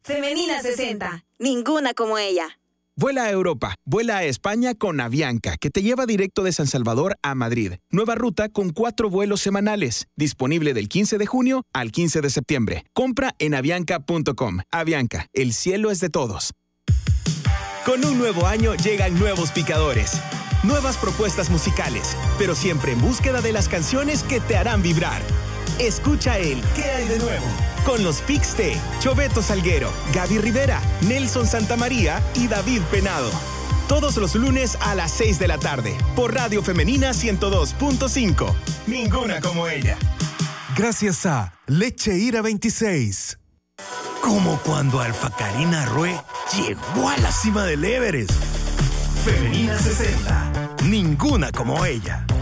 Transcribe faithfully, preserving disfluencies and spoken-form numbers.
Femenina sesenta. Ninguna como ella. Vuela a Europa, vuela a España con Avianca, que te lleva directo de San Salvador a Madrid. Nueva ruta con cuatro vuelos semanales. Disponible del quince de junio al quince de septiembre. Compra en avianca punto com. Avianca, el cielo es de todos. Con un nuevo año llegan nuevos picadores. Nuevas propuestas musicales, pero siempre en búsqueda de las canciones que te harán vibrar. Escucha el ¿Qué hay de nuevo? Con los Pix de Choveto Salguero, Gaby Rivera, Nelson Santamaría y David Penado. Todos los lunes a las seis de la tarde, por Radio Femenina ciento dos punto cinco. Ninguna como ella. Gracias a Leche Ira veintiséis. Como cuando Alfa Karina Rue llegó a la cima del Everest. Femenina sesenta. Ninguna como ella.